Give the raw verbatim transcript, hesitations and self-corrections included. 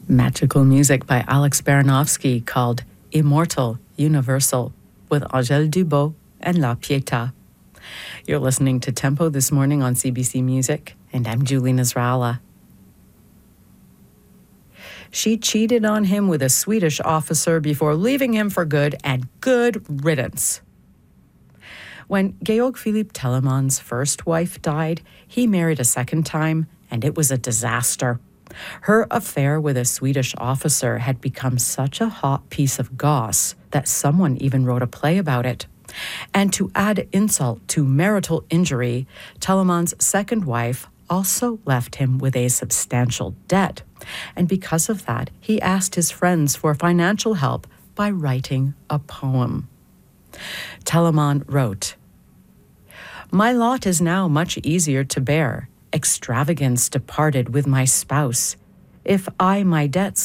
Magical music by Alex Baranovsky called Immortal Universal with Angèle Dubot and La Pietà. You're listening to Tempo this morning on C B C Music, and I'm Julie Nasrallah. She cheated on him with a Swedish officer before leaving him for good, and good riddance. When Georg Philipp Telemann's first wife died, he married a second time, and it was a disaster. Her affair with a Swedish officer had become such a hot piece of goss that someone even wrote a play about it. And to add insult to marital injury, Telemann's second wife also left him with a substantial debt. And because of that, he asked his friends for financial help by writing a poem. Telemann wrote, "My lot is now much easier to bear. Extravagance departed with my spouse. If I my debts